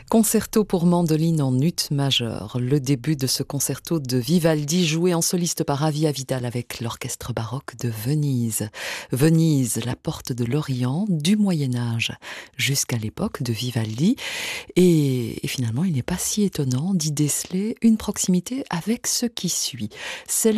Concerto pour mandoline en ut majeur. Le début de ce concerto de Vivaldi joué en soliste par Avia Vidal avec l'orchestre baroque de Venise. Venise, la porte de l'Orient, du Moyen-Âge jusqu'à l'époque de Vivaldi. Et finalement, il n'est pas si étonnant d'y déceler une proximité avec ce qui suit. C'est